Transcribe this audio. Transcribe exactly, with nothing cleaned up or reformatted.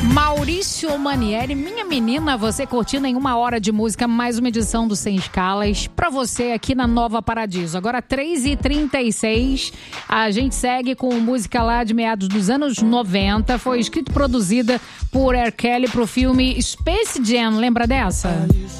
Maurício Manieri, minha menina, você curtindo em uma hora de música, mais uma edição do Sem Escalas, pra você aqui na Nova Paradiso. Agora três e trinta e seis, a gente segue com música lá de meados dos anos noventa, foi escrita e produzida por R. Kelly pro filme Space Jam, lembra dessa?